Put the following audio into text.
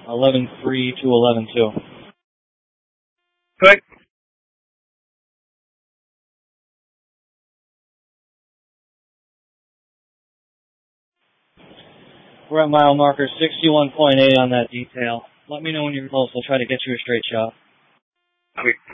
11.3 to 11.2. Good. We're at mile marker 61.8 on that detail. Let me know when you're close. I'll try to get you a straight shot. Okay.